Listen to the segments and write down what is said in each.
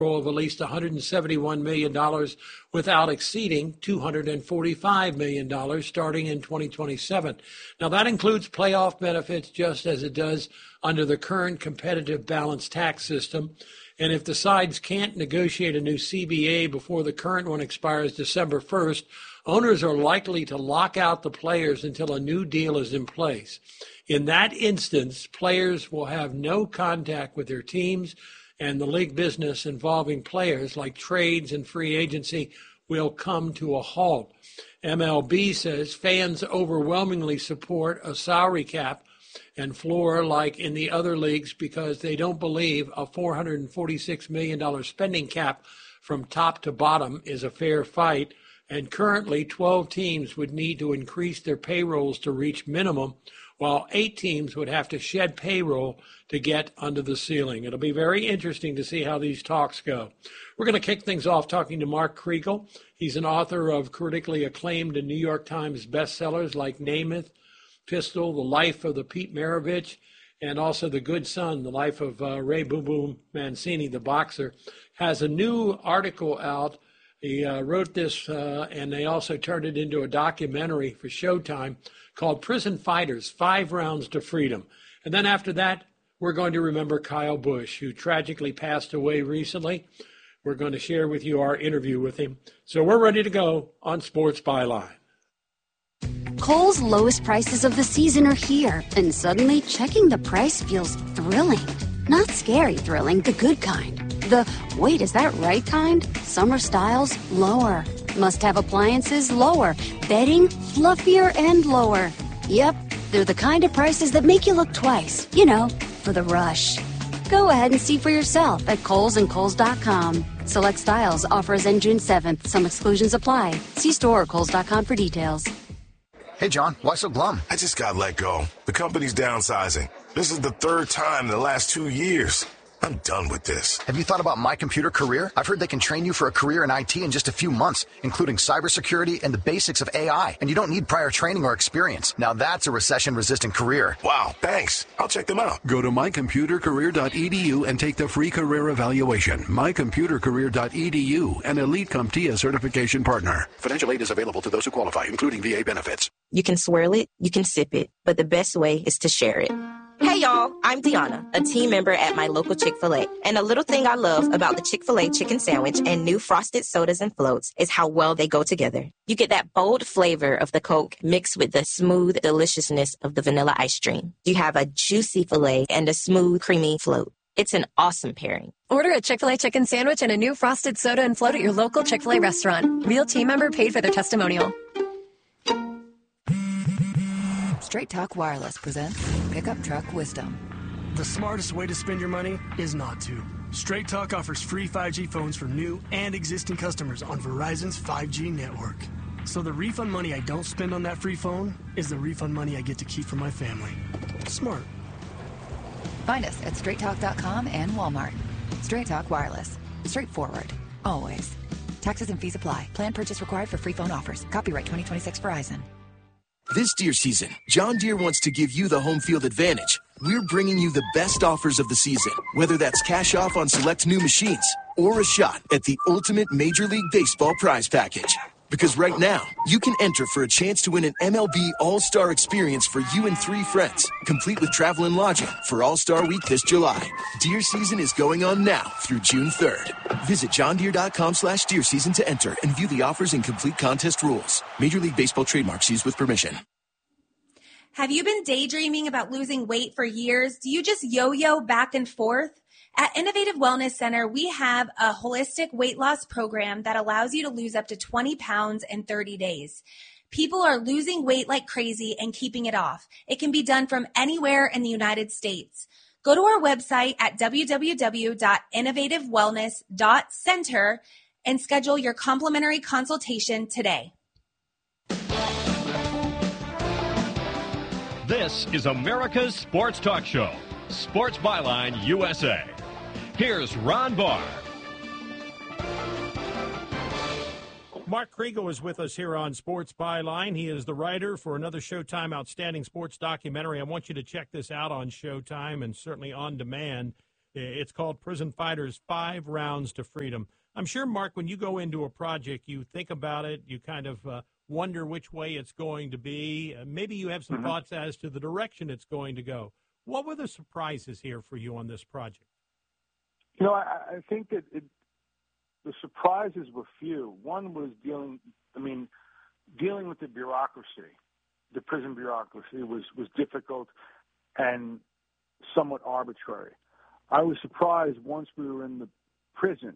of at least $171 million without exceeding $245 million starting in 2027. Now, that includes playoff benefits just as it does under the current competitive balanced tax system. And if the sides can't negotiate a new CBA before the current one expires December 1st, owners are likely to lock out the players until a new deal is in place. In that instance, players will have no contact with their teams, and the league business involving players like trades and free agency will come to a halt. MLB says fans overwhelmingly support a salary cap and floor like in the other leagues because they don't believe a $446 million spending cap from top to bottom is a fair fight. And currently, 12 teams would need to increase their payrolls to reach minimum, while 8 teams would have to shed payroll to get under the ceiling. It'll be very interesting to see how these talks go. We're going to kick things off talking to Mark Kriegel. He's an author of critically acclaimed New York Times bestsellers like Namath, Pistol, The Life of the Pete Maravich, and also The Good Son, The Life of Ray Boom Boom Mancini, the boxer. Has a new article out. He wrote this, and they also turned it into a documentary for Showtime called Prison Fighters, 5 Rounds to Freedom. And then after that, we're going to remember Kyle Busch, who tragically passed away recently. We're going to share with you our interview with him. So we're ready to go on Sports Byline. Kohl's lowest prices of the season are here, and suddenly checking the price feels thrilling. Not scary thrilling, the good kind. The, wait, is that right kind? Summer styles, lower. Must-have appliances, lower. Bedding, fluffier and lower. Yep, they're the kind of prices that make you look twice. You know, for the rush. Go ahead and see for yourself at Kohl's and Kohl's.com. Select styles, offers end June 7th. Some exclusions apply. See store or Kohl's.com for details. Hey, John, why so glum? I just got let go. The company's downsizing. This is the 3rd time in the last 2 years. I'm done with this. Have you thought about My Computer Career? I've heard they can train you for a career in IT in just a few months, including cybersecurity and the basics of AI. And you don't need prior training or experience. Now that's a recession-resistant career. Wow, thanks. I'll check them out. Go to mycomputercareer.edu and take the free career evaluation. Mycomputercareer.edu, an Elite CompTIA certification partner. Financial aid is available to those who qualify, including VA benefits. You can swirl it, you can sip it, but the best way is to share it. Hey y'all, I'm Deanna, a team member at my local Chick-fil-A. And a little thing I love about the Chick-fil-A chicken sandwich and new frosted sodas and floats is how well they go together. You get that bold flavor of the Coke mixed with the smooth deliciousness of the vanilla ice cream. You have a juicy filet and a smooth, creamy float. It's an awesome pairing. Order a Chick-fil-A chicken sandwich and a new frosted soda and float at your local Chick-fil-A restaurant. Real team member paid for their testimonial. Straight Talk Wireless presents Pickup Truck Wisdom. The smartest way to spend your money is not to. Straight Talk offers free 5G phones for new and existing customers on Verizon's 5G network. So the refund money I don't spend on that free phone is the refund money I get to keep for my family. Smart. Find us at straighttalk.com and Walmart. Straight Talk Wireless. Straightforward. Always. Taxes and fees apply. Plan purchase required for free phone offers. Copyright 2026 Verizon. This deer season, John Deere wants to give you the home field advantage. We're bringing you the best offers of the season, whether that's cash off on select new machines or a shot at the ultimate Major League Baseball prize package. Because right now, you can enter for a chance to win an MLB All-Star experience for you and 3 friends, complete with travel and lodging for All-Star Week this July. Deer season is going on now through June 3rd. Visit johndeere.com/deer season to enter and view the offers and complete contest rules. Major League Baseball trademarks used with permission. Have you been daydreaming about losing weight for years? Do you just yo-yo back and forth? At Innovative Wellness Center, we have a holistic weight loss program that allows you to lose up to 20 pounds in 30 days. People are losing weight like crazy and keeping it off. It can be done from anywhere in the United States. Go to our website at www.innovativewellness.center and schedule your complimentary consultation today. This is America's Sports Talk Show, Sports Byline USA. Here's Ron Barr. Mark Kriegel is with us here on Sports Byline. He is the writer for another Showtime outstanding sports documentary. I want you to check this out on Showtime and certainly on demand. It's called Prison Fighters, 5 Rounds to Freedom. I'm sure, Mark, when you go into a project, you think about it, you kind of wonder which way it's going to be. Maybe you have some thoughts as to the direction it's going to go. What were the surprises here for you on this project? I think that the surprises were few. One was dealing with the bureaucracy. The prison bureaucracy was difficult and somewhat arbitrary. I was surprised once we were in the prison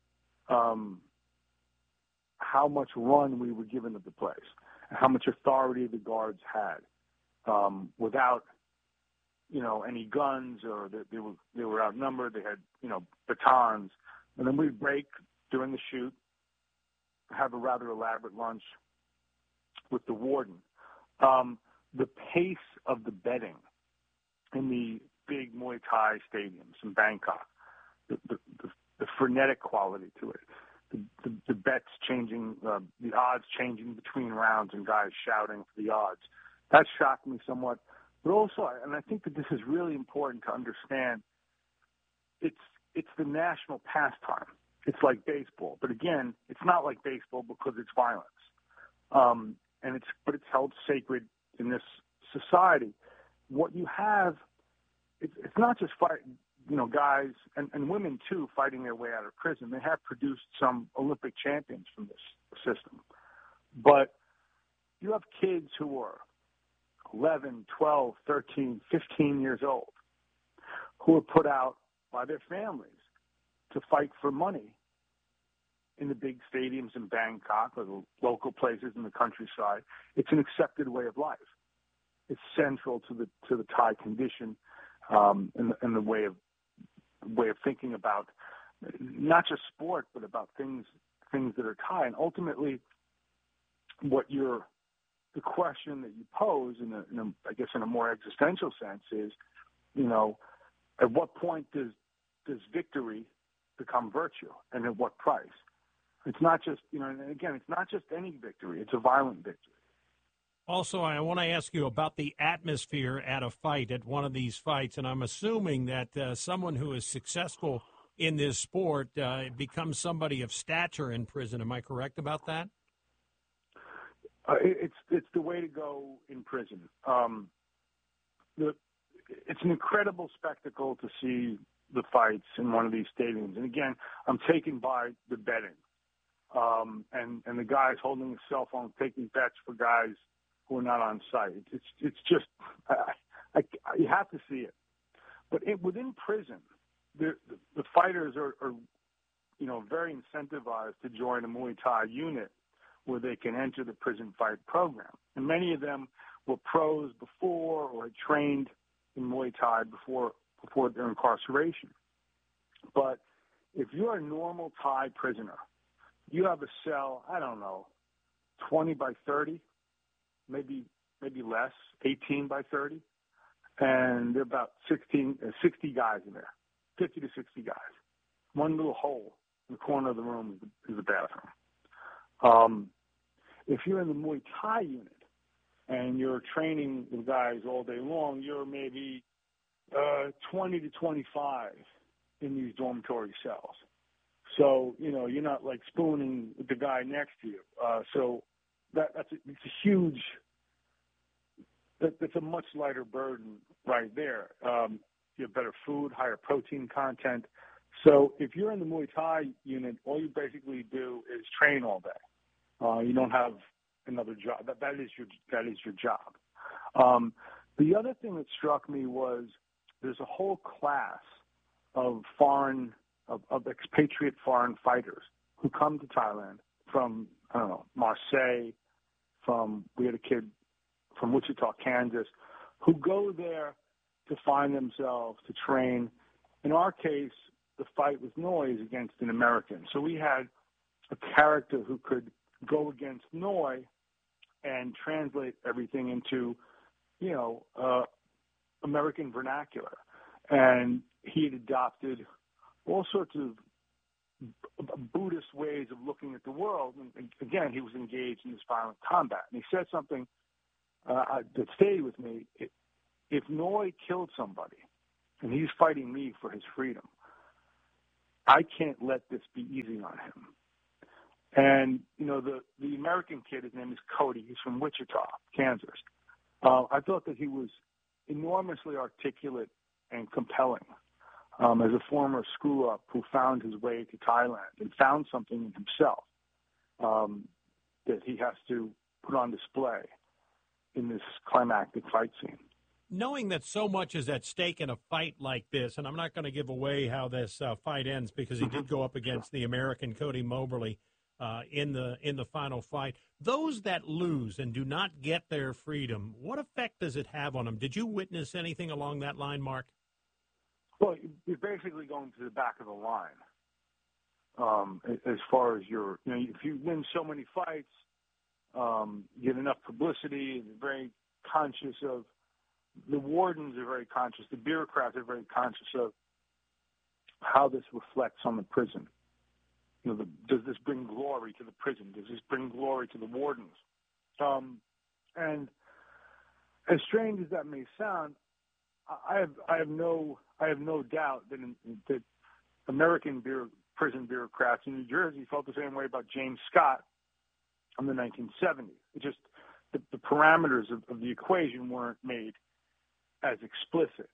how much run we were given of the place and how much authority the guards had without, any guns or they were outnumbered. They had, batons. And then we'd break during the shoot, have a rather elaborate lunch with the warden. The pace of the betting in the big Muay Thai stadiums in Bangkok, the frenetic quality to it, the bets changing, the odds changing between rounds and guys shouting for the odds. That shocked me somewhat. But also, and I think that this is really important to understand, it's the national pastime. It's like baseball. But again, it's not like baseball because it's violence. But it's held sacred in this society. What you have, it's not just guys and women too fighting their way out of prison. They have produced some Olympic champions from this system. But you have kids who are 11, 12, 13, 15 years old who are put out by their families to fight for money in the big stadiums in Bangkok or the local places in the countryside. It's an accepted way of life. It's central to the Thai condition and the way of thinking about not just sport but about things that are Thai. And ultimately, the question that you pose in a more existential sense is, at what point does victory become virtue, and at what price? It's not just, and again, it's not just any victory. It's a violent victory. Also, I want to ask you about the atmosphere at a fight, at one of these fights, and I'm assuming that someone who is successful in this sport becomes somebody of stature in prison. Am I correct about that? It's the way to go in prison. It's an incredible spectacle to see the fights in one of these stadiums. And again, I'm taken by the betting. And the guys holding the cell phone, taking bets for guys who are not on site. It's just, you have to see it. But within prison, the fighters are very incentivized to join a Muay Thai unit where they can enter the prison fight program. And many of them were pros before or had trained in Muay Thai before their incarceration. But if you're a normal Thai prisoner, you have a cell, 20 by 30, maybe less, 18 by 30, and there are about 60 guys in there, 50 to 60 guys. One little hole in the corner of the room is the bathroom. If you're in the Muay Thai unit and you're training with guys all day long, you're maybe 20 to 25 in these dormitory cells. So, you're not like spooning with the guy next to you. So it's a huge, that's a much lighter burden right there. You have better food, higher protein content. So if you're in the Muay Thai unit, all you basically do is train all day. You don't have another job. That is your job. The other thing that struck me was there's a whole class of expatriate foreign fighters who come to Thailand from, Marseille, we had a kid from Wichita, Kansas, who go there to find themselves, to train. In our case, the fight was Noy against an American. So we had a character who could go against Noy and translate everything into, American vernacular. And he had adopted all sorts of Buddhist ways of looking at the world. And again, he was engaged in this violent combat. And he said something that stayed with me. If Noy killed somebody and he's fighting me for his freedom. I can't let this be easy on him. And, the American kid, his name is Cody. He's from Wichita, Kansas. I thought that he was enormously articulate and compelling as a former screw-up who found his way to Thailand and found something in himself that he has to put on display in this climactic fight scene. Knowing that so much is at stake in a fight like this, and I'm not going to give away how this fight ends because he did go up against the American Cody Moberly in the final fight. Those that lose and do not get their freedom, what effect does it have on them? Did you witness anything along that line, Mark? Well, you're basically going to the back of the line. As far as if you win so many fights, you get enough publicity, and you're very conscious of. The wardens are very conscious. The bureaucrats are very conscious of how this reflects on the prison. Does this bring glory to the prison? Does this bring glory to the wardens? And as strange as that may sound, I have no doubt that American prison bureaucrats in New Jersey felt the same way about James Scott in the 1970s. It just the parameters of the equation weren't made as explicit.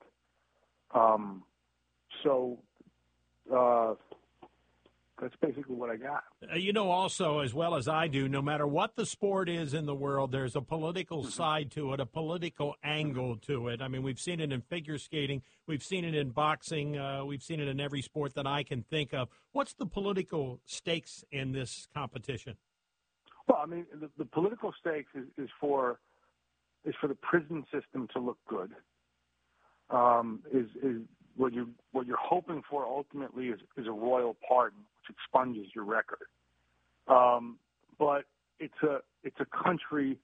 That's basically what I got. Also, as well as I do, no matter what the sport is in the world, there's a political side to it, a political angle to it. I mean, we've seen it in figure skating. We've seen it in boxing. We've seen it in every sport that I can think of. What's the political stakes in this competition? Well, I mean, the political stakes is for the prison system to look good. Is what you're hoping for ultimately is a royal pardon, which expunges your record. But it's a country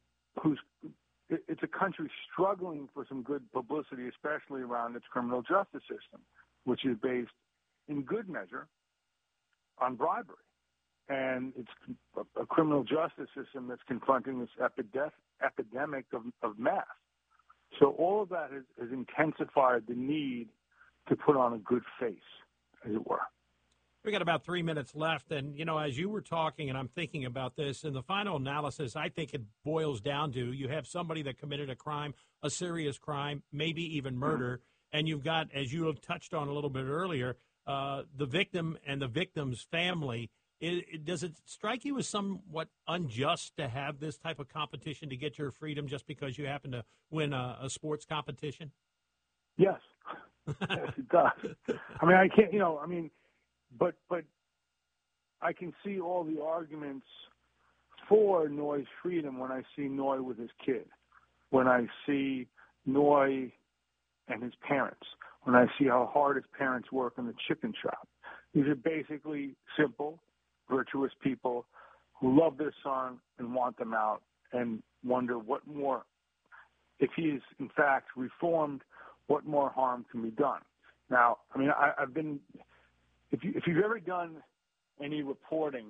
it's a country struggling for some good publicity, especially around its criminal justice system, which is based in good measure on bribery. And it's a criminal justice system that's confronting this epidemic of meth. So all of that has intensified the need to put on a good face, as it were. We got about 3 minutes left, and, as you were talking, and I'm thinking about this, in the final analysis, I think it boils down to you have somebody that committed a crime, a serious crime, maybe even murder, and you've got, as you have touched on a little bit earlier, the victim and the victim's family. Does it strike you as somewhat unjust to have this type of competition to get your freedom just because you happen to win a sports competition? Yes. Yes, it does. I mean, I can't, but I can see all the arguments for Noy's freedom when I see Noy with his kid, when I see Noy and his parents, when I see how hard his parents work in the chicken shop. These are basically simple, virtuous people who love their son and want them out and wonder what more, if he is in fact reformed, what more harm can be done. Now, I mean, I've been, if you've ever done any reporting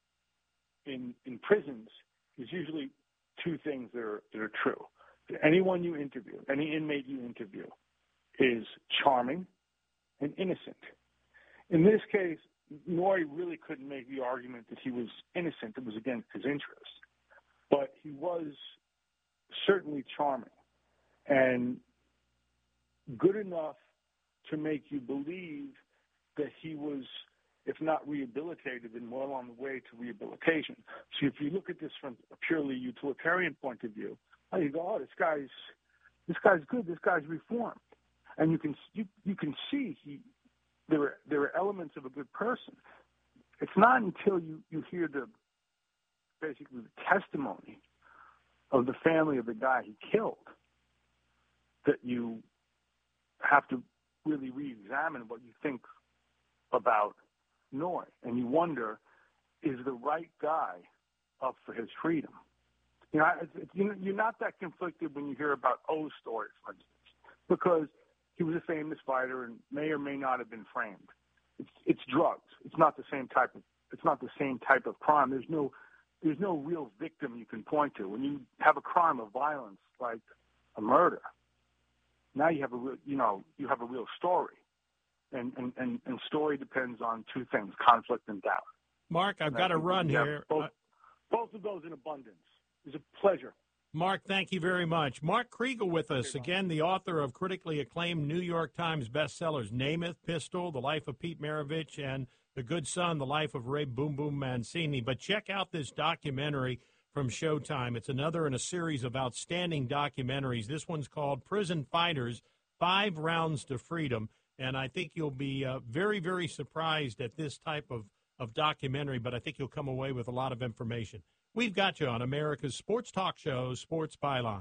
in prisons, there's usually two things that are true. Anyone you interview, any inmate you interview, is charming and innocent. In this case, Noy really couldn't make the argument that he was innocent. It was against his interest. But he was certainly charming and good enough to make you believe that he was, if not rehabilitated, then well on the way to rehabilitation. So if you look at this from a purely utilitarian point of view, you go, oh, this guy's good, this guy's reformed. And you can see there are elements of a good person. It's not until you hear basically the testimony of the family of the guy he killed that you have to really re-examine what you think about Noy. And you wonder, is the right guy up for his freedom? You're not that conflicted when you hear about O's story, for instance, because he was a famous fighter and may or may not have been framed. It's drugs. It's not the same type of crime. There's no real victim you can point to. When you have a crime of violence like a murder, now you have a real story. And story depends on two things: conflict and doubt. Mark, I've got to run here. Both of those in abundance. It's a pleasure. Mark, thank you very much. Mark Kriegel with us, again, the author of critically acclaimed New York Times bestsellers, Namath, Pistol, The Life of Pete Maravich, and The Good Son, The Life of Ray Boom Boom Mancini. But check out this documentary from Showtime. It's another in a series of outstanding documentaries. This one's called Prison Fighters, 5 Rounds to Freedom. And I think you'll be very, very surprised at this type of documentary, but I think you'll come away with a lot of information. We've got you on America's sports talk show, Sports Byline.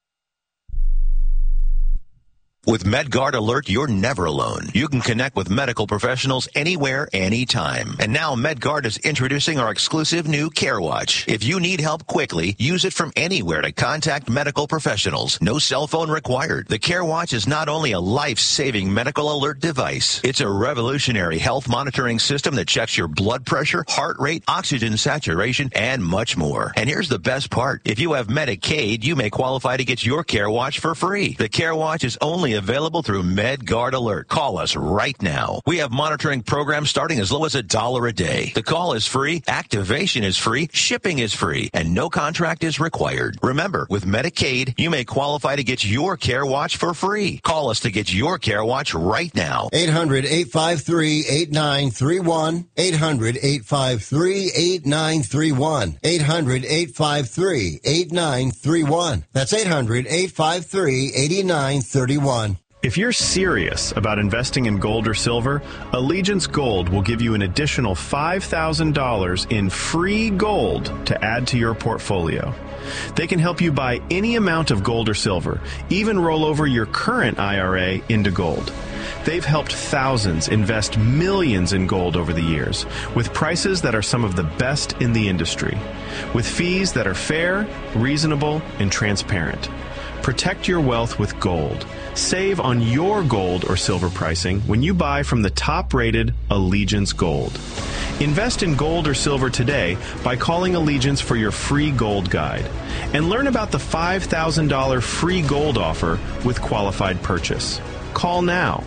With MedGuard Alert, you're never alone. You can connect with medical professionals anywhere, anytime. And now MedGuard is introducing our exclusive new CareWatch. If you need help quickly, use it from anywhere to contact medical professionals. No cell phone required. The CareWatch is not only a life-saving medical alert device, it's a revolutionary health monitoring system that checks your blood pressure, heart rate, oxygen saturation, and much more. And here's the best part. If you have Medicaid, you may qualify to get your CareWatch for free. The CareWatch is only available through MedGuard Alert. Call us right now. We have monitoring programs starting as low as $1 a day. The call is free, activation is free, shipping is free, and no contract is required. Remember, with Medicaid, you may qualify to get your CareWatch for free. Call us to get your CareWatch right now. 800-853-8931. 800-853-8931. 800-853-8931. That's 800-853-8931. If you're serious about investing in gold or silver, Allegiance Gold will give you an additional $5,000 in free gold to add to your portfolio. They can help you buy any amount of gold or silver, even roll over your current IRA into gold. They've helped thousands invest millions in gold over the years, with prices that are some of the best in the industry, with fees that are fair, reasonable, and transparent. Protect your wealth with gold. Save on your gold or silver pricing when you buy from the top-rated Allegiance Gold. Invest in gold or silver today by calling Allegiance for your free gold guide. And learn about the $5,000 free gold offer with qualified purchase. Call now.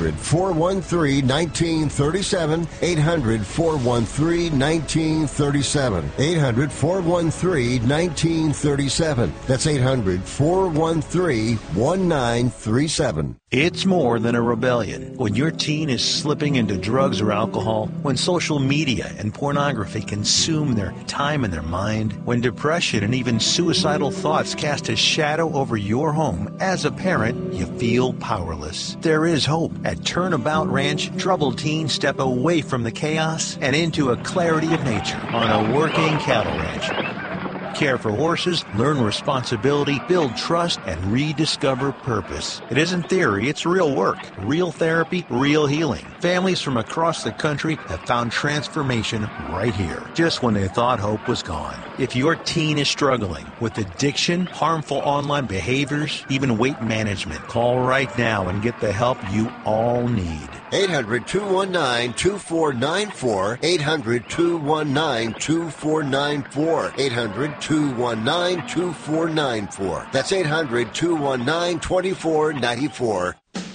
800-413-1937. 800-413-1937. 800-413-1937. That's 800-413-1937. It's more than a rebellion. When your teen is slipping into drugs or alcohol, when social media and pornography consume their time and their mind, when depression and even suicidal thoughts cast a shadow over your home, as a parent, you feel powerless. There is hope. At Turnabout Ranch, troubled teens step away from the chaos and into a clarity of nature on a working cattle ranch. Care for horses, learn responsibility, build trust, and rediscover purpose. It isn't theory, it's real work, real therapy, real healing. Families from across the country have found transformation right here, just when they thought hope was gone. If your teen is struggling with addiction, harmful online behaviors, even weight management, call right now and get the help you all need. 800-219-2494. 800-219-2494. 800-219-2494. That's 800-219-2494.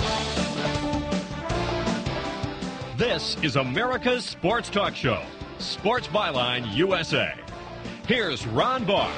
This is America's Sports Talk Show, Sports Byline USA. Here's Ron Barr.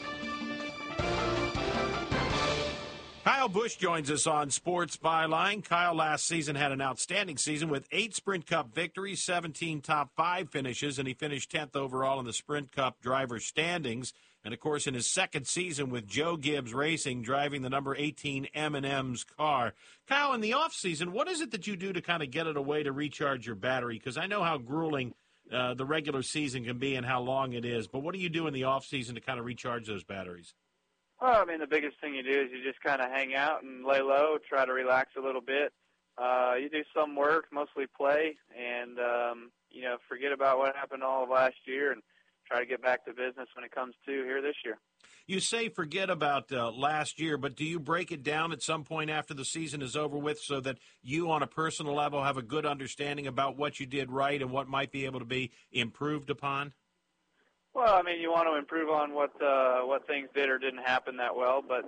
Kyle Busch joins us on Sports Byline. Kyle last season had an outstanding season with 8 Sprint Cup victories, 17 top 5 finishes, and he finished 10th overall in the Sprint Cup driver standings. And, of course, in his second season with Joe Gibbs Racing, driving the number 18 M&M's car. Kyle, in the offseason, what is it that you do to kind of get it away to recharge your battery? Because I know how grueling the regular season can be and how long it is. But what do you do in the offseason to kind of recharge those batteries? Well, I mean, the biggest thing you do is you just kind of hang out and lay low, try to relax a little bit. You do some work, mostly play, and, forget about what happened all of last year and try to get back to business when it comes to here this year. You say forget about last year, but do you break it down at some point after the season is over with so that you on a personal level have a good understanding about what you did right and what might be able to be improved upon? Well, I mean, you want to improve on what things did or didn't happen that well, but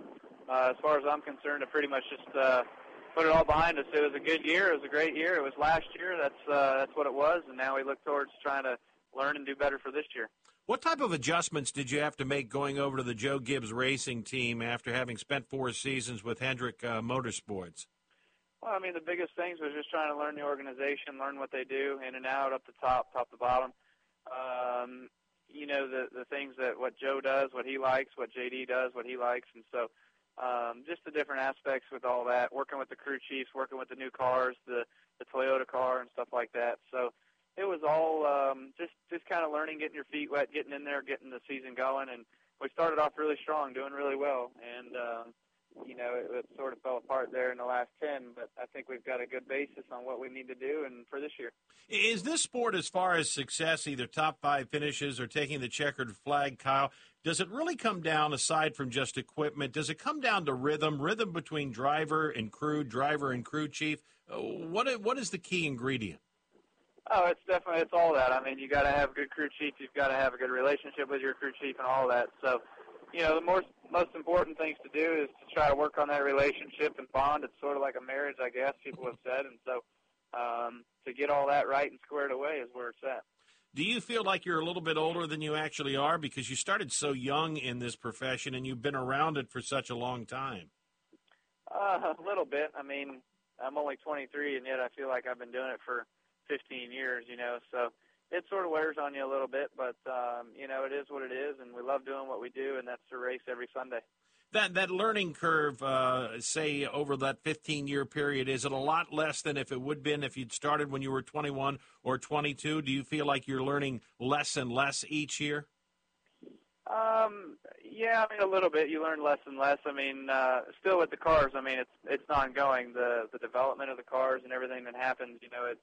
as far as I'm concerned, to pretty much just put it all behind us. It was a good year. It was a great year. It was last year. That's what it was, and now we look towards trying to learn and do better for this year. What type of adjustments did you have to make going over to the Joe Gibbs Racing team after having spent 4 seasons with Hendrick Motorsports? Well, I mean, the biggest things was just trying to learn the organization, learn what they do, in and out, up to top to bottom. You know, the things that what Joe does, what he likes, what JD does, what he likes, and so just the different aspects with all that, working with the crew chiefs, working with the new cars, the Toyota car and stuff like that. So it was all just kind of learning, getting your feet wet, getting in there, getting the season going, and we started off really strong, doing really well, and you know, it sort of fell apart there in the last 10, but I think we've got a good basis on what we need to do and for this year. Is this sport, as far as success, either top 5 finishes or taking the checkered flag, Kyle, does it really come down, aside from just equipment, does it come down to rhythm between driver and crew chief? What is the key ingredient? Oh, it's all that. I mean, you got to have a good crew chief. You've got to have a good relationship with your crew chief and all that. So, you know, the most important things to do is to try to work on that relationship and bond. It's sort of like a marriage, I guess, people have said. And so to get all that right and squared away is where it's at. Do you feel like you're a little bit older than you actually are because you started so young in this profession and you've been around it for such a long time? A little bit. I mean, I'm only 23, and yet I feel like I've been doing it for 15 years, you know, so it sort of wears on you a little bit, but, you know, it is what it is, and we love doing what we do, and that's to race every Sunday. That learning curve, say, over that 15-year period, is it a lot less than if it would have been if you'd started when you were 21 or 22? Do you feel like you're learning less and less each year? Yeah, I mean, a little bit. You learn less and less. I mean, still with the cars, I mean, it's ongoing. The development of the cars and everything that happens, you know,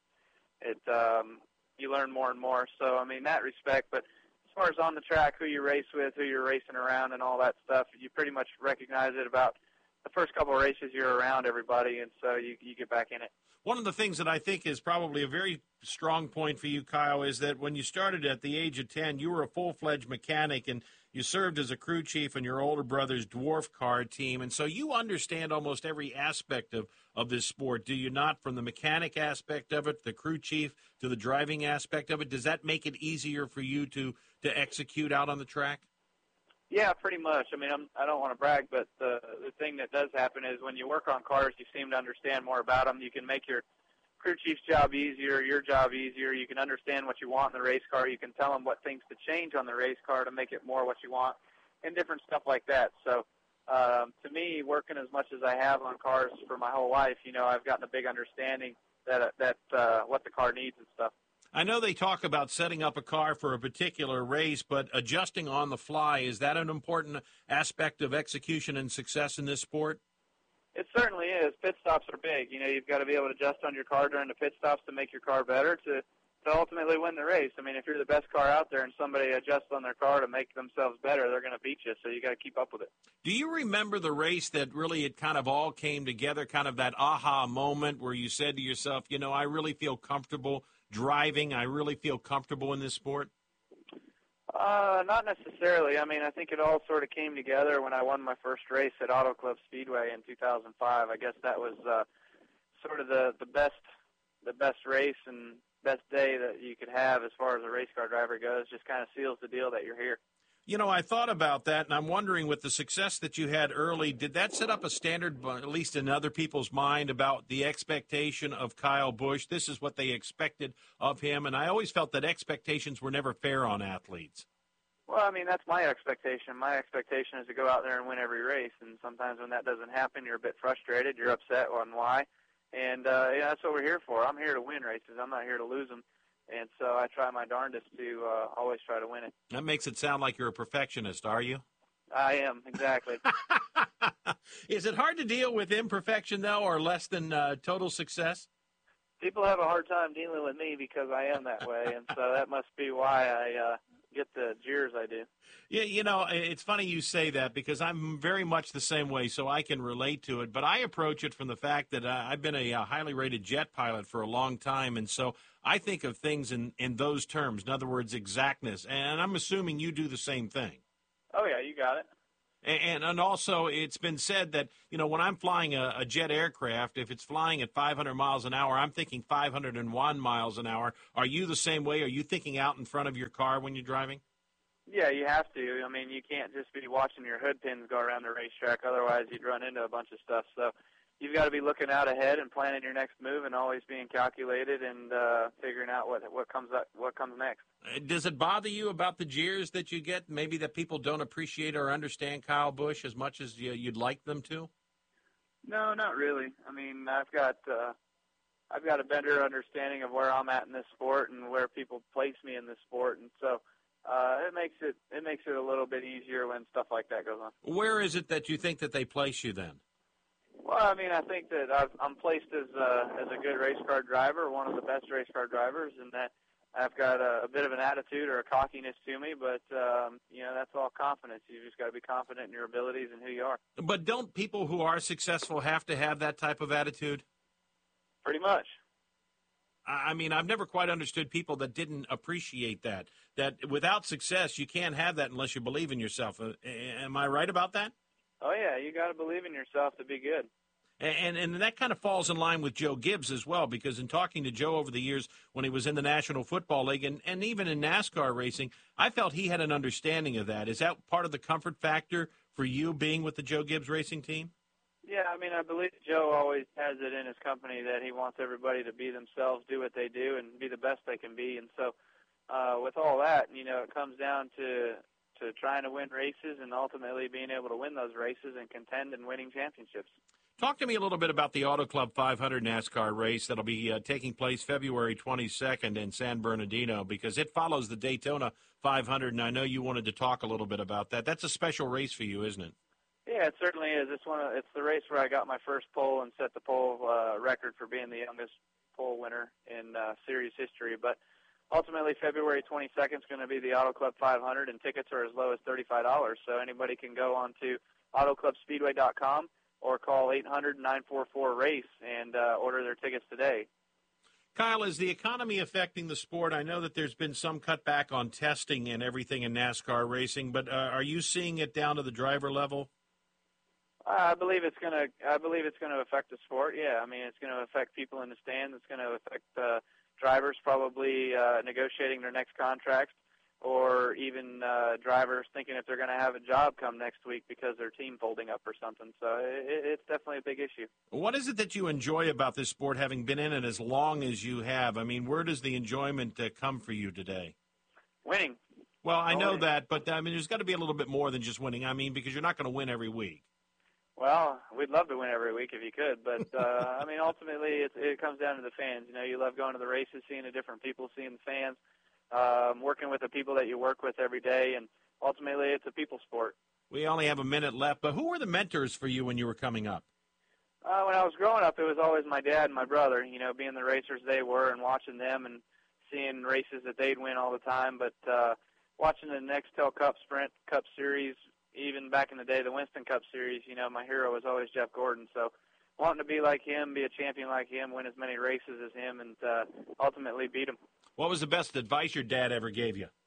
you learn more and more. So, I mean, that respect. But as far as on the track, who you race with, who you're racing around, and all that stuff, you pretty much recognize it about the first couple of races. You're around everybody, and so you get back in it. One of the things that I think is probably a very strong point for you, Kyle, is that when you started at the age of 10, you were a full-fledged mechanic, and you served as a crew chief in your older brother's dwarf car team. And so you understand almost every aspect of this sport, do you not? From the mechanic aspect of it, the crew chief, to the driving aspect of it. Does that make it easier for you to execute out on the track? Yeah, pretty much. I mean, I don't want to brag, but the thing that does happen is when you work on cars, you seem to understand more about them. You can make your crew chief's job easier, your job easier. You can understand what you want in the race car. You can tell them what things to change on the race car to make it more what you want, and different stuff like that. So to me, working as much as I have on cars for my whole life, you know, I've gotten a big understanding that what the car needs and stuff. I know they talk about setting up a car for a particular race, but adjusting on the fly, is that an important aspect of execution and success in this sport? It certainly is. Pit stops are big. You know, you've got to be able to adjust on your car during the pit stops to make your car better to ultimately win the race. I mean, if you're the best car out there and somebody adjusts on their car to make themselves better, they're going to beat you, so you got to keep up with it. Do you remember the race that really it kind of all came together, kind of that aha moment where you said to yourself, you know, I really feel comfortable driving, I really feel comfortable in this sport? Not necessarily. I mean, I think it all sort of came together when I won my first race at Auto Club Speedway in 2005. I guess that was sort of the best race and best day that you could have as far as a race car driver goes. Just kind of seals the deal that you're here. You know, I thought about that, and I'm wondering, with the success that you had early, did that set up a standard, at least in other people's mind, about the expectation of Kyle Busch? This is what they expected of him, and I always felt that expectations were never fair on athletes. Well, I mean, that's my expectation. My expectation is to go out there and win every race, and sometimes when that doesn't happen, you're a bit frustrated, you're upset on why, and yeah, that's what we're here for. I'm here to win races. I'm not here to lose them. And so I try my darndest to always try to win it. That makes it sound like you're a perfectionist, are you? I am, exactly. Is it hard to deal with imperfection, though, or less than total success? People have a hard time dealing with me because I am that way, and so that must be why I get the jeers I do. Yeah, you know, it's funny you say that because I'm very much the same way, so I can relate to it. But I approach it from the fact that I've been a highly rated jet pilot for a long time, and so I think of things in those terms. In other words, exactness. And I'm assuming you do the same thing. Oh, yeah, you got it. And also, it's been said that, when I'm flying a jet aircraft, if it's flying at 500 miles an hour, I'm thinking 501 miles an hour. Are you the same way? Are you thinking out in front of your car when you're driving? Yeah, you have to. I mean, you can't just be watching your hood pins go around the racetrack. Otherwise, you'd run into a bunch of stuff. So you've got to be looking out ahead and planning your next move and always being calculated and figuring out what comes next. Does it bother you about the jeers that you get, maybe that people don't appreciate or understand Kyle Busch as much as you'd like them to? No, not really. I mean, I've got a better understanding of where I'm at in this sport and where people place me in this sport, and so it makes it a little bit easier when stuff like that goes on. Where is it that you think that they place you then? Well, I mean, I think that I'm placed as a good race car driver, one of the best race car drivers, and that I've got a bit of an attitude or a cockiness to me, but, that's all confidence. You just got to be confident in your abilities and who you are. But don't people who are successful have to have that type of attitude? Pretty much. I mean, I've never quite understood people that didn't appreciate that without success, you can't have that unless you believe in yourself. Am I right about that? Oh, yeah, you got to believe in yourself to be good. And that kind of falls in line with Joe Gibbs as well, because in talking to Joe over the years when he was in the National Football League and even in NASCAR racing, I felt he had an understanding of that. Is that part of the comfort factor for you being with the Joe Gibbs racing team? Yeah, I mean, I believe Joe always has it in his company that he wants everybody to be themselves, do what they do, and be the best they can be. And so with all that, it comes down to trying to win races and ultimately being able to win those races and contend and winning championships. Talk to me a little bit about the Auto Club 500 NASCAR race that'll be taking place February 22nd in San Bernardino, because it follows the Daytona 500, and I know you wanted to talk a little bit about that. That's a special race for you, isn't it? Yeah, it certainly is. It's the race where I got my first pole and set the pole record for being the youngest pole winner in series history. But ultimately, February 22nd is going to be the Auto Club 500, and tickets are as low as $35. So anybody can go on to AutoClubSpeedway.com or call 800-944-RACE and order their tickets today. Kyle, is the economy affecting the sport? I know that there's been some cutback on testing and everything in NASCAR racing, but are you seeing it down to the driver level? I believe it's going to affect the sport. Yeah, I mean, it's going to affect people in the stands. It's going to affect drivers probably negotiating their next contracts, or even drivers thinking if they're going to have a job come next week because their team folding up or something. So it's definitely a big issue. What is it that you enjoy about this sport, having been in it as long as you have? I mean, where does the enjoyment come for you today? Winning. Well, I know that, but I mean, there's got to be a little bit more than just winning. I mean, because you're not going to win every week. Well, we'd love to win every week if you could, but I mean, ultimately, it comes down to the fans. You love going to the races, seeing the different people, seeing the fans. Working with the people that you work with every day, and ultimately it's a people sport. We only have a minute left, but who were the mentors for you when you were coming up? When I was growing up, it was always my dad and my brother, being the racers they were and watching them and seeing races that they'd win all the time. But watching the Nextel Cup Sprint Cup Series, even back in the day, the Winston Cup Series, my hero was always Jeff Gordon. So wanting to be like him, be a champion like him, win as many races as him, and ultimately beat him. What was the best advice your dad ever gave you?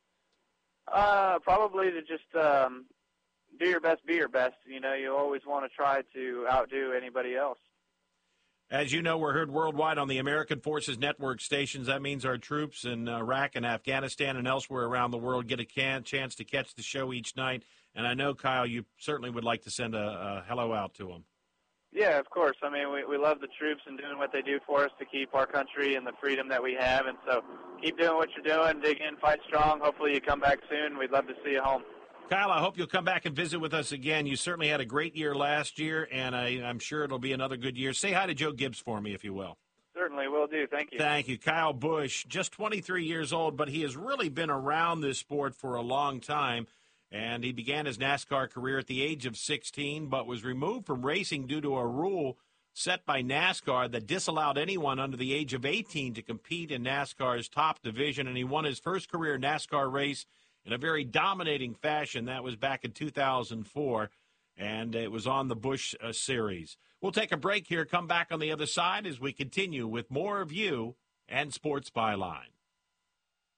Probably to just do your best, be your best. You always want to try to outdo anybody else. As you know, we're heard worldwide on the American Forces Network stations. That means our troops in Iraq and Afghanistan and elsewhere around the world get a chance to catch the show each night. And I know, Kyle, you certainly would like to send a hello out to them. Yeah, of course. I mean, we love the troops and doing what they do for us to keep our country and the freedom that we have. And so keep doing what you're doing. Dig in, fight strong. Hopefully you come back soon. We'd love to see you home. Kyle, I hope you'll come back and visit with us again. You certainly had a great year last year, and I'm sure it'll be another good year. Say hi to Joe Gibbs for me, if you will. Certainly will do. Thank you. Thank you. Kyle Busch, just 23 years old, but he has really been around this sport for a long time. And he began his NASCAR career at the age of 16, but was removed from racing due to a rule set by NASCAR that disallowed anyone under the age of 18 to compete in NASCAR's top division. And he won his first career NASCAR race in a very dominating fashion. That was back in 2004, and it was on the Busch Series. We'll take a break here, come back on the other side as we continue with more of you and Sports Byline.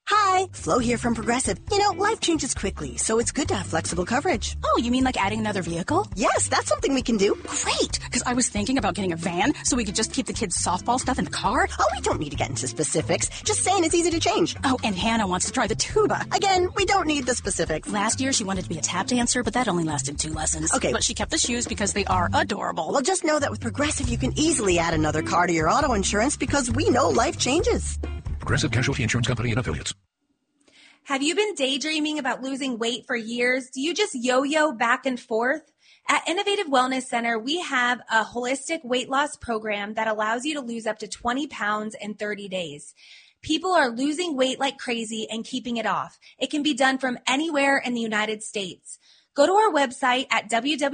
Hi, Flo here from Progressive. You know, life changes quickly, so it's good to have flexible coverage. Oh, you mean like adding another vehicle? Yes, that's something we can do. Great, because I was thinking about getting a van so we could just keep the kids' softball stuff in the car. Oh, we don't need to get into specifics. Just saying it's easy to change. Oh, and Hannah wants to try the tuba. Again, we don't need the specifics. Last year, she wanted to be a tap dancer, but that only lasted 2 lessons. Okay. But she kept the shoes because they are adorable. Well, just know that with Progressive, you can easily add another car to your auto insurance because we know life changes. Progressive Casualty Insurance Company and Affiliates. Have you been daydreaming about losing weight for years? Do you just yo-yo back and forth? At Innovative Wellness Center, we have a holistic weight loss program that allows you to lose up to 20 pounds in 30 days. People are losing weight like crazy and keeping it off. It can be done from anywhere in the United States. Go to our website at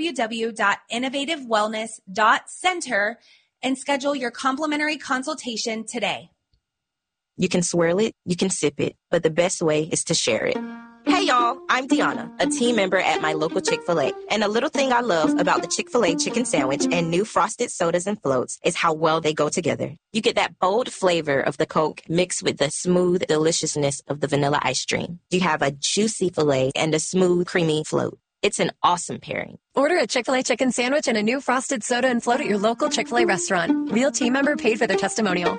www.innovativewellness.center and schedule your complimentary consultation today. You can swirl it, you can sip it, but the best way is to share it. Hey y'all, I'm Deanna, a team member at my local Chick-fil-A. And a little thing I love about the Chick-fil-A chicken sandwich and new frosted sodas and floats is how well they go together. You get that bold flavor of the Coke mixed with the smooth deliciousness of the vanilla ice cream. You have a juicy filet and a smooth, creamy float. It's an awesome pairing. Order a Chick-fil-A chicken sandwich and a new frosted soda and float at your local Chick-fil-A restaurant. Real team member paid for their testimonial.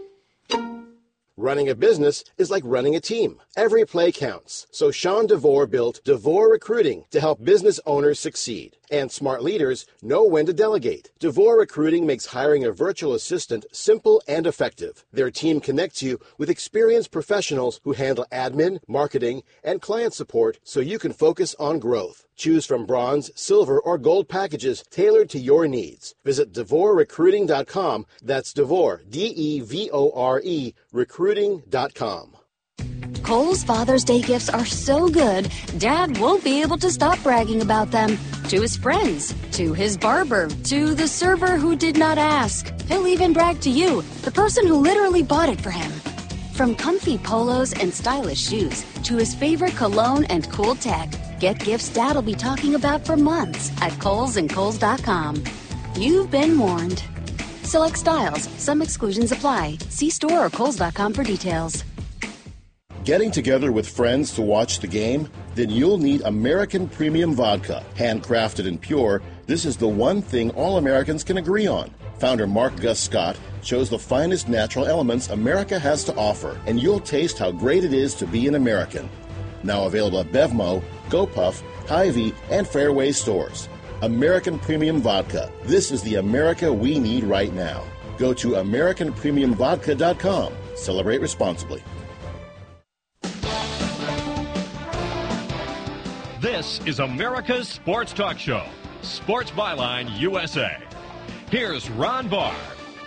Running a business is like running a team. Every play counts. So Sean DeVore built DeVore Recruiting to help business owners succeed. And smart leaders know when to delegate. DeVore Recruiting makes hiring a virtual assistant simple and effective. Their team connects you with experienced professionals who handle admin, marketing, and client support so you can focus on growth. Choose from bronze, silver, or gold packages tailored to your needs. Visit DeVoreRecruiting.com. That's DeVore, D-E-V-O-R-E, recruiting.com. Kohl's Father's Day gifts are so good, Dad won't be able to stop bragging about them. To his friends, to his barber, to the server who did not ask. He'll even brag to you, the person who literally bought it for him. From comfy polos and stylish shoes, to his favorite cologne and cool tech, get gifts Dad'll be talking about for months at Kohl's and Kohl's.com. You've been warned. Select styles. Some exclusions apply. See store or Kohl's.com for details. Getting together with friends to watch the game? Then you'll need American Premium Vodka. Handcrafted and pure, this is the one thing all Americans can agree on. Founder Mark Gus Scott chose the finest natural elements America has to offer, and you'll taste how great it is to be an American. Now available at Bevmo, GoPuff, Hy-Vee, and Fairway stores. American Premium Vodka. This is the America we need right now. Go to AmericanPremiumVodka.com. Celebrate responsibly. This is America's Sports Talk Show, Sports Byline USA. Here's Ron Barr.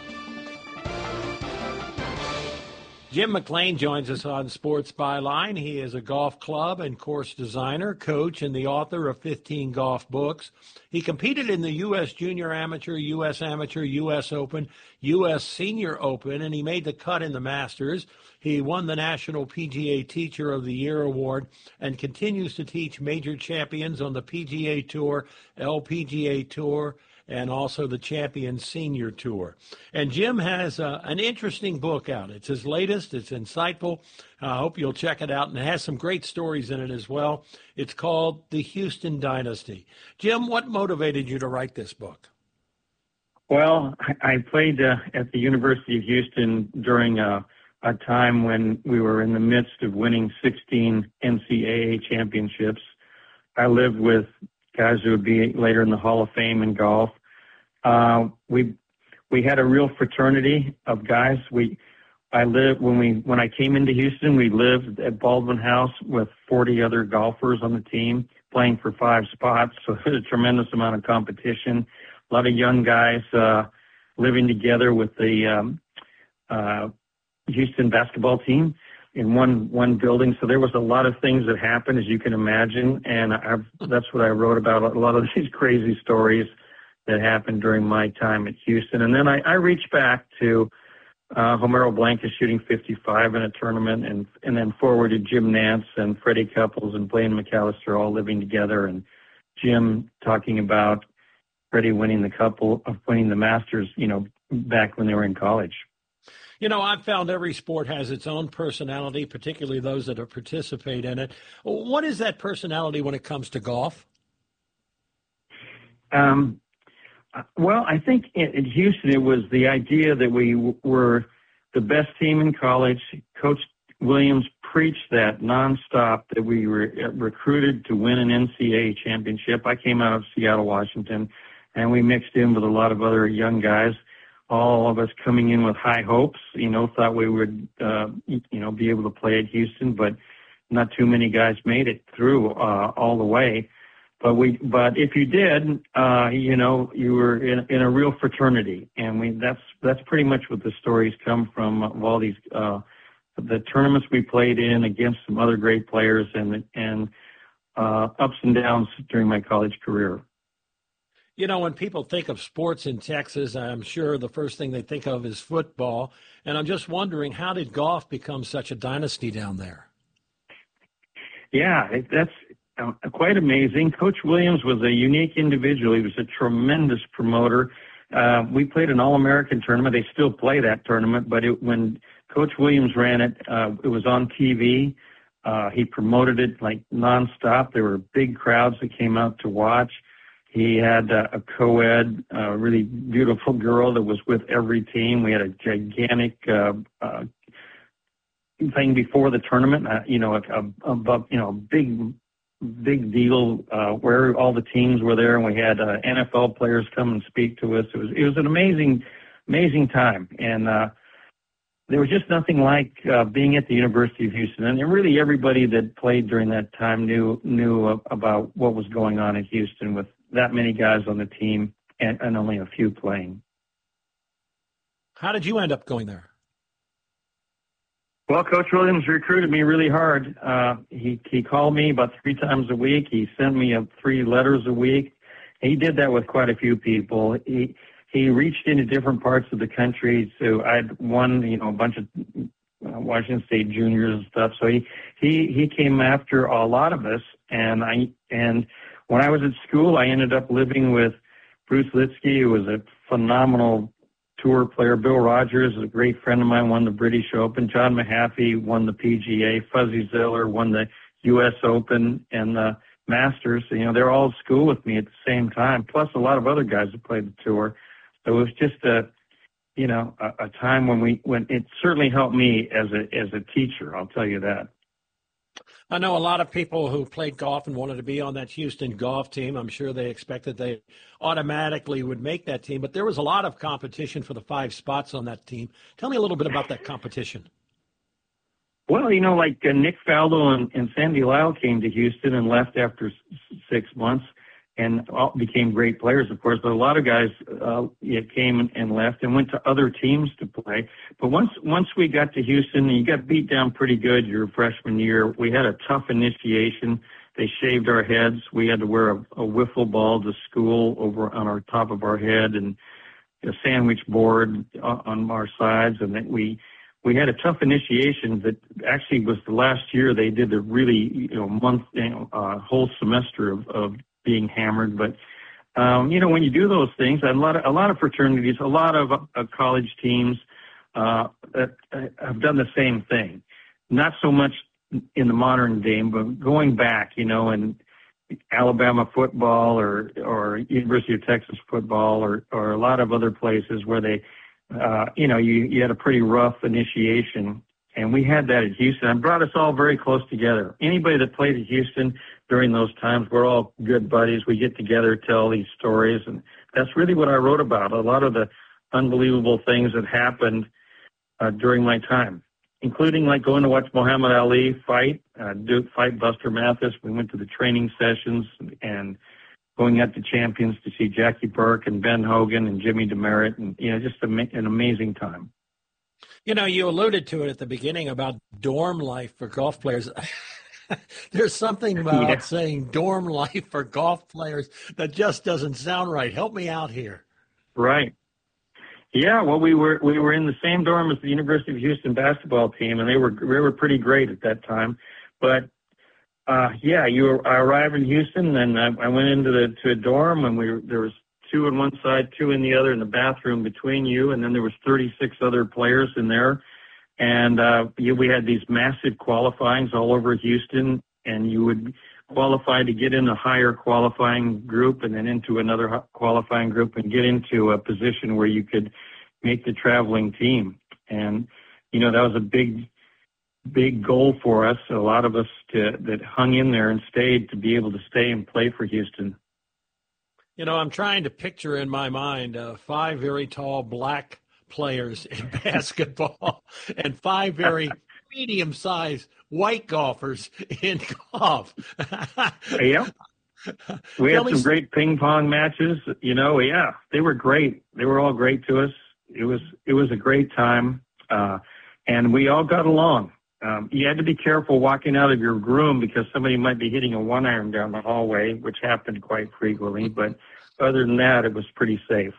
Jim McLean joins us on Sports Byline. He is a golf club and course designer, coach, and the author of 15 golf books. He competed in the U.S. Junior Amateur, U.S. Amateur, U.S. Open, U.S. Senior Open, and he made the cut in the Masters. He won the National PGA Teacher of the Year award and continues to teach major champions on the PGA Tour, LPGA Tour, and also the Champions Senior Tour. And Jim has an interesting book out. It's his latest. It's insightful. I hope you'll check it out, and it has some great stories in it as well. It's called The Houston Dynasty. Jim, what motivated you to write this book? Well, I played at the University of Houston during a time when we were in the midst of winning 16 NCAA championships. I lived with guys who would be later in the Hall of Fame in golf. We had a real fraternity of guys. When I came into Houston, we lived at Baldwin House with 40 other golfers on the team playing for 5 spots. So there's a tremendous amount of competition. A lot of young guys living together with the Houston basketball team in one building. So there was a lot of things that happened, as you can imagine, and that's what I wrote about, a lot of these crazy stories that happened during my time at Houston. And then I reached back to Homero Blanca shooting 55 in a tournament, and then forward to Jim Nance and Freddie Couples and Blaine McAllister all living together, and Jim talking about Freddie winning the Masters, back when they were in college. You know, I've found every sport has its own personality, particularly those that participate in it. What is that personality when it comes to golf? Well, I think in Houston, it was the idea that we were the best team in college. Coach Williams preached that nonstop, that we were recruited to win an NCAA championship. I came out of Seattle, Washington, and we mixed in with a lot of other young guys, all of us coming in with high hopes, thought we would, be able to play at Houston, but not too many guys made it through all the way. But if you did, you were in a real fraternity, and that's pretty much what the stories come from of all these the tournaments we played in against some other great players, and ups and downs during my college career. You know, when people think of sports in Texas, I'm sure the first thing they think of is football, and I'm just wondering, how did golf become such a dynasty down there? Yeah, that's quite amazing. Coach Williams was a unique individual. He was a tremendous promoter. We played an All-American tournament. They still play that tournament, but when Coach Williams ran it, it was on TV. He promoted it like nonstop. There were big crowds that came out to watch. He had a co-ed, really beautiful girl that was with every team. We had a gigantic thing before the tournament, big deal where all the teams were there, and we had NFL players come and speak to us. It was an amazing time, and there was just nothing like being at the University of Houston. And really everybody that played during that time knew about what was going on in Houston with that many guys on the team and only a few playing. How did you end up going there? Well, Coach Williams recruited me really hard. He called me about 3 times a week. He sent me 3 letters a week. He did that with quite a few people. He reached into different parts of the country. So I'd won, a bunch of Washington State juniors and stuff. So he came after a lot of us. And when I was at school, I ended up living with Bruce Litsky, who was a phenomenal tour player. Bill Rogers is a great friend of mine, won the British Open. John Mahaffey won the PGA. Fuzzy Ziller won the U.S. Open and the Masters. They're all at school with me at the same time, plus a lot of other guys that played the tour. So it was just a time when it certainly helped me as a teacher. I'll tell you that. I know a lot of people who played golf and wanted to be on that Houston golf team. I'm sure they expected they automatically would make that team, but there was a lot of competition for the 5 spots on that team. Tell me a little bit about that competition. Well, Nick Faldo and Sandy Lyle came to Houston and left after 6 months and became great players, of course. But a lot of guys came and left and went to other teams to play. But once we got to Houston, you got beat down pretty good your freshman year. We had a tough initiation. They shaved our heads. We had to wear a wiffle ball to school over on our top of our head and a sandwich board on our sides. And then we had a tough initiation that actually was the last year they did the really whole semester of being hammered. But when you do those things, a lot of fraternities, a lot of college teams that have done the same thing. Not so much in the modern day, but going back, and Alabama football or University of Texas football or a lot of other places where they, you had a pretty rough initiation. And we had that at Houston. It brought us all very close together. Anybody that played at Houston during those times, we're all good buddies. We get together, tell these stories, and that's really what I wrote about, a lot of the unbelievable things that happened during my time, including like going to watch Muhammad Ali fight Buster Mathis. We went to the training sessions and going out to Champions to see Jackie Burke and Ben Hogan and Jimmy DeMeritt, and just an amazing time. You alluded to it at the beginning about dorm life for golf players. There's something about saying dorm life for golf players that just doesn't sound right. Help me out here. Right. Yeah, well, we were in the same dorm as the University of Houston basketball team, and they were pretty great at that time. But I arrived in Houston, and I went into a dorm, and there was 2 on one side, 2 in the other, in the bathroom between you, and then there was 36 other players in there. And we had these massive qualifyings all over Houston, and you would qualify to get in a higher qualifying group and then into another qualifying group and get into a position where you could make the traveling team. And, you know, that was a big goal for us, a lot of us that hung in there and stayed to be able to stay and play for Houston. You know, I'm trying to picture in my mind 5 very tall black players in basketball and 5 very medium-sized white golfers in golf. Yeah. We had some great ping pong matches. You know, yeah, they were great. They were all great to us. It was a great time, and we all got along. You had to be careful walking out of your room because somebody might be hitting a 1-iron down the hallway, which happened quite frequently. But other than that, it was pretty safe.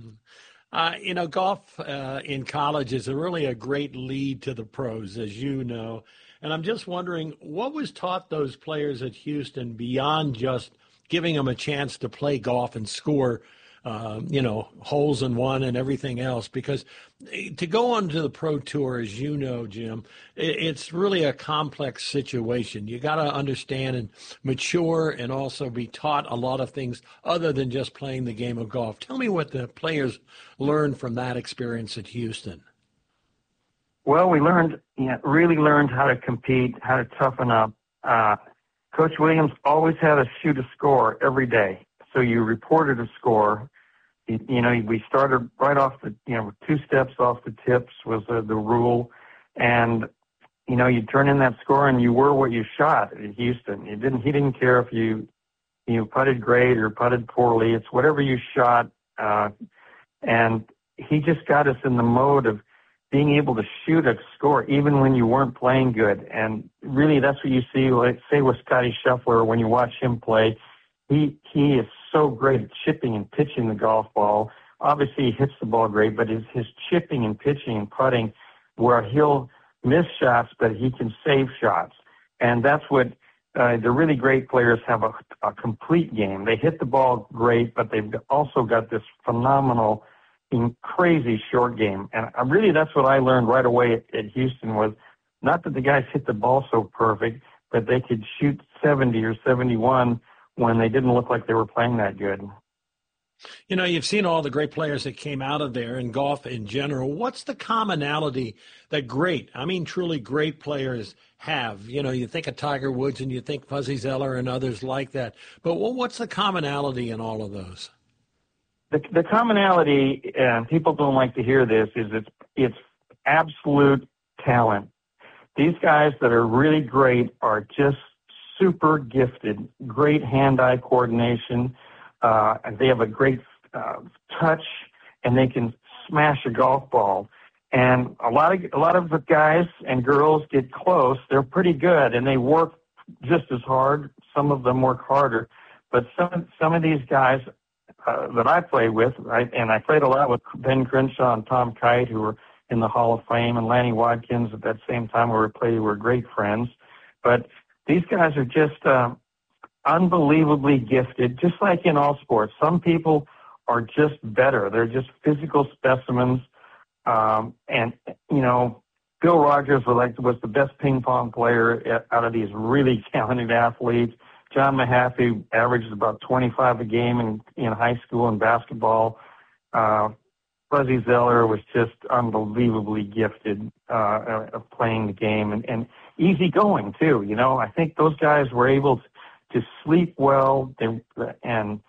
You know, golf in college is really a great lead to the pros, as you know. And I'm just wondering, what was taught those players at Houston beyond just giving them a chance to play golf and score, you know, holes in one and everything else? Because to go on to the pro tour, as you know, Jim, it's really a complex situation. You got to understand and mature and also be taught a lot of things other than just playing the game of golf. Tell me what the players learned from that experience at Houston. Well, we really learned how to compete, how to toughen up. Coach Williams always had us shoot a score every day. So you reported a score. You know, we started right off 2 steps off the tips was the rule. And, you know, you turn in that score and you were what you shot at Houston. He didn't care if you putted great or putted poorly. It's whatever you shot. And he just got us in the mode of being able to shoot a score even when you weren't playing good. And really that's what you see, like, say, with Scotty Scheffler when you watch him play. He is so great at chipping and pitching the golf ball. Obviously, he hits the ball great, but his chipping and pitching and putting, where he'll miss shots, but he can save shots. And that's what the really great players have, a complete game. They hit the ball great, but they've also got this phenomenal, crazy short game. And really that's what I learned right away at Houston was not that the guys hit the ball so perfect, but they could shoot 70 or 71 when they didn't look like they were playing that good. You know, you've seen all the great players that came out of there in golf in general. What's the commonality that truly great players have? You know, you think of Tiger Woods and you think Fuzzy Zeller and others like that. But what's the commonality in all of those? The commonality, and people don't like to hear this, is it's absolute talent. These guys that are really great are just super gifted, great hand-eye coordination, and they have a great touch, and they can smash a golf ball. And a lot of the guys and girls get close. They're pretty good, and they work just as hard. Some of them work harder, but some of these guys that I play with, and I played a lot with Ben Crenshaw and Tom Kite, who were in the Hall of Fame, and Lanny Watkins at that same time where we played, were great friends. But these guys are just unbelievably gifted, just like in all sports. Some people are just better. They're just physical specimens. And, you know, Bill Rogers was the best ping pong player out of these really talented athletes. John Mahaffey averaged about 25 a game in high school in basketball. Fuzzy Zeller was just unbelievably gifted of playing the game and easygoing too. You know, I think those guys were able to sleep well and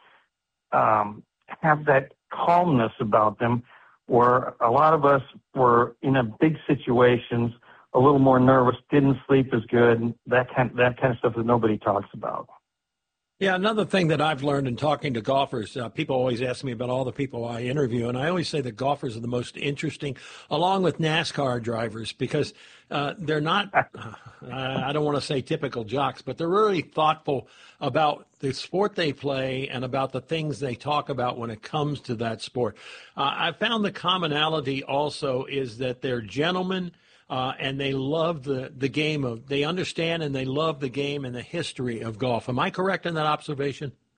have that calmness about them, where a lot of us were in a big situations, a little more nervous, didn't sleep as good, that kind of stuff that nobody talks about. Yeah, another thing that I've learned in talking to golfers, people always ask me about all the people I interview, and I always say that golfers are the most interesting, along with NASCAR drivers, because they're not, I don't want to say typical jocks, but they're really thoughtful about the sport they play and about the things they talk about when it comes to that sport. I found the commonality also is that they're gentlemen, and they love the game they understand and they love the game and the history of golf. Am I correct in that observation?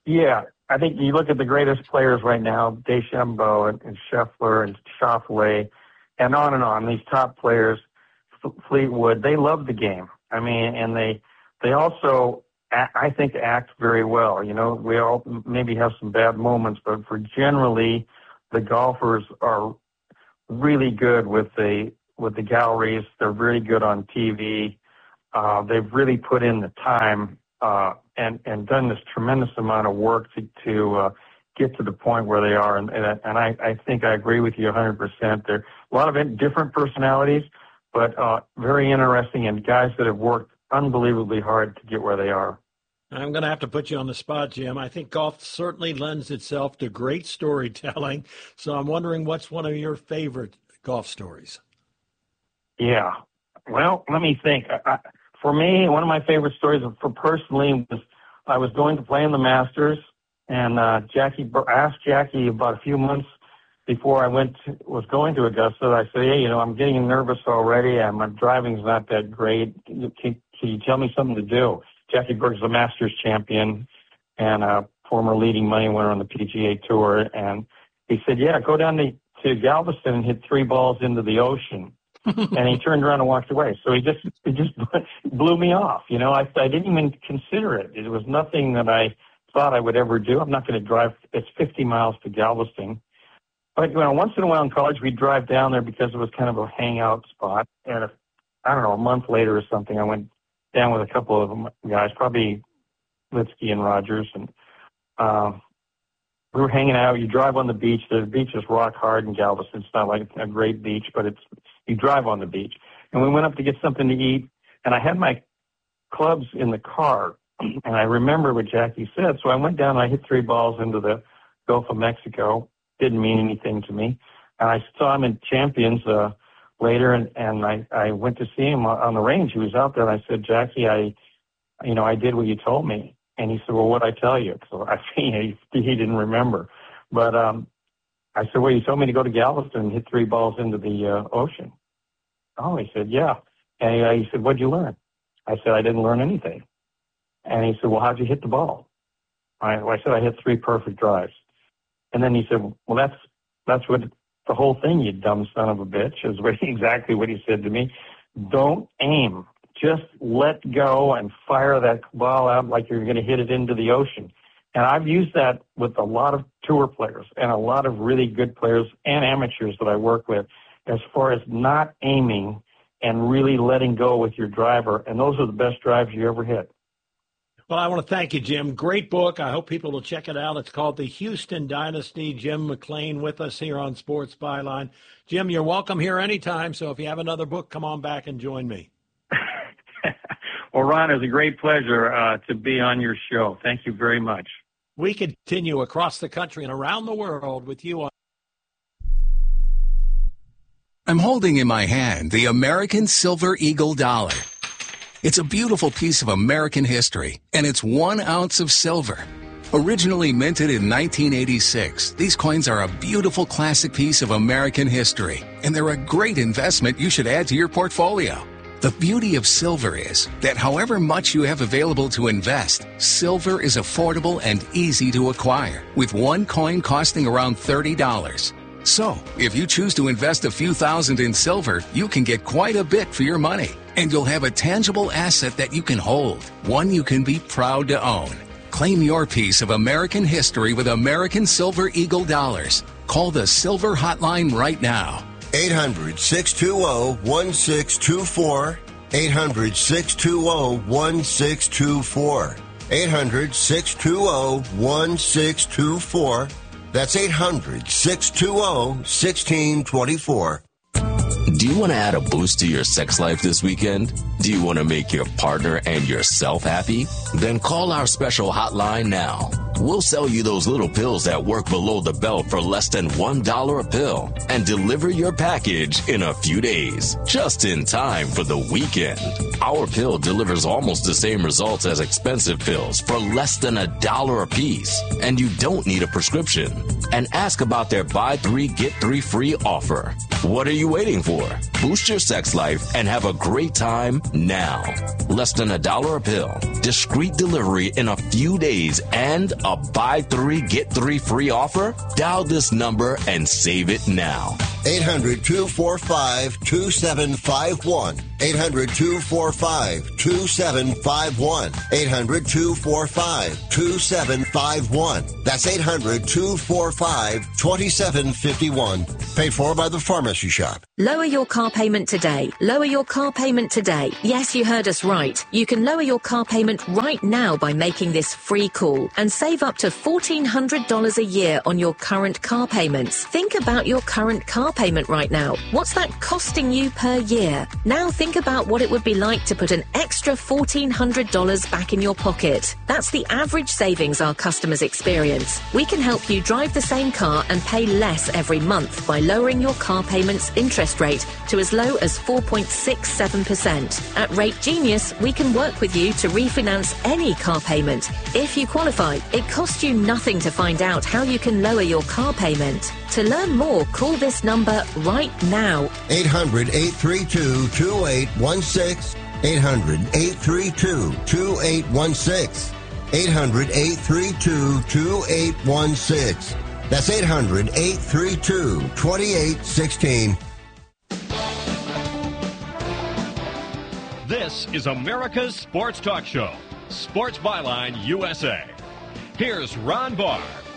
Yeah, I think you look at the greatest players right now, DeChambeau and Scheffler and Schauffele, and on. These top players, Fleetwood, they love the game. I mean, and they also, I think, act very well. You know, we all maybe have some bad moments, but for generally, the golfers are really good with the galleries. They're really good on TV. They've really put in the time and done this tremendous amount of work to get to the point where they are. And I think I agree with you 100%. There are a lot of different personalities, but very interesting, and guys that have worked unbelievably hard to get where they are. I'm going to have to put you on the spot, Jim. I think golf certainly lends itself to great storytelling. So I'm wondering, what's one of your favorite golf stories? Yeah. Well, let me think. For me, one of my favorite stories personally was I was going to play in the Masters, and I asked Jackie about a few months before I was going to Augusta. I said, hey, I'm getting nervous already, and my driving's not that great. Can you tell me something to do? Jackie Berg's the Masters champion and a former leading money winner on the PGA Tour. And he said, yeah, go down to Galveston and hit 3 balls into the ocean. And he turned around and walked away. So he just blew me off. I didn't even consider it. It was nothing that I thought I would ever do. I'm not going to drive. It's 50 miles to Galveston. But, once in a while in college, we'd drive down there because it was kind of a hangout spot. And a month later or something, I went down with a couple of guys, probably Litsky and Rogers, and we were hanging out. You drive on the beach. The beach is rock hard in Galveston. It's not like a great beach, but you drive on the beach. And we went up to get something to eat, and I had my clubs in the car, and I remember what Jackie said. So I went down and I hit 3 balls into the Gulf of Mexico. Didn't mean anything to me. And I saw him in Champions later, and I went to see him on the range. He was out there, and I said, Jackie, I did what you told me. And he said, well, what'd I tell you? So he didn't remember. But I said, well, you told me to go to Galveston and hit 3 balls into the ocean. Oh, he said, yeah. And he said, what'd you learn? I said, I didn't learn anything. And he said, well, how'd you hit the ball? I said, I hit 3 perfect drives. And then he said, well, that's what the whole thing, you dumb son of a bitch, is exactly what he said to me. Don't aim. Just let go and fire that ball out like you're going to hit it into the ocean. And I've used that with a lot of tour players and a lot of really good players and amateurs that I work with as far as not aiming and really letting go with your driver. And those are the best drives you ever hit. Well, I want to thank you, Jim. Great book. I hope people will check it out. It's called The Houston Dynasty. Jim McLean with us here on Sports Byline. Jim, you're welcome here anytime. So if you have another book, come on back and join me. Well, Ron, it's a great pleasure to be on your show. Thank you very much. We continue across the country and around the world with you on. I'm holding in my hand the American Silver Eagle dollar. It's a beautiful piece of American history, and it's 1 ounce of silver. Originally minted in 1986, these coins are a beautiful classic piece of American history, and they're a great investment you should add to your portfolio. The beauty of silver is that however much you have available to invest, silver is affordable and easy to acquire, with 1 coin costing around $30. So, if you choose to invest a few thousand in silver, you can get quite a bit for your money. And you'll have a tangible asset that you can hold, one you can be proud to own. Claim your piece of American history with American Silver Eagle dollars. Call the Silver Hotline right now. 800-620-1624. 800-620-1624. 800-620-1624. That's 800-620-1624. Do you want to add a boost to your sex life this weekend? Do you want to make your partner and yourself happy? Then call our special hotline now. We'll sell you those little pills that work below the belt for less than $1 a pill and deliver your package in a few days, just in time for the weekend. Our pill delivers almost the same results as expensive pills for less than $1 a piece, and you don't need a prescription. And ask about their buy 3, get 3 free offer. What are you waiting for? Boost your sex life and have a great time now. Less than $1 a pill, discreet delivery in a few days, and a a buy 3, get 3 free offer? Dial this number and save it now. 800-245-2751. 800-245-2751. 800-245-2751. That's 800-245-2751. Paid for by the Pharmacy Shop. Lower your car payment today. Lower your car payment today. Yes, you heard us right. You can lower your car payment right now by making this free call and save up to $1,400 a year on your current car payments. Think about your current car payment right now. What's that costing you per year? Now think about what it would be like to put an extra $1,400 back in your pocket. That's the average savings our customers experience. We can help you drive the same car and pay less every month by lowering your car payment's interest rate to as low as 4.67%. At Rate Genius, we can work with you to refinance any car payment. If you qualify, it costs you nothing to find out how you can lower your car payment. To learn more, call this number right now. 800-832-2816. 800-832-2816. 800-832-2816. That's 800-832-2816. This is America's Sports Talk Show, Sports Byline USA. Here's Ron Barr.